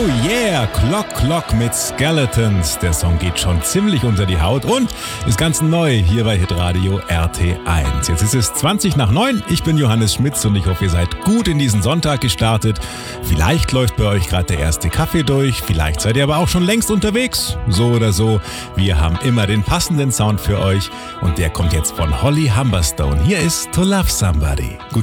Oh yeah, Clock Clock mit Skeletons. Der Song geht schon ziemlich unter die Haut und ist ganz neu hier bei Hitradio RT1. Jetzt ist es 20:09. Ich bin Johannes Schmitz und ich hoffe, ihr seid gut in diesen Sonntag gestartet. Vielleicht läuft bei euch gerade der erste Kaffee durch, vielleicht seid ihr aber auch schon längst unterwegs. So oder so, wir haben immer den passenden Sound für euch und der kommt jetzt von Holly Humberstone. Hier ist To Love Somebody. Guten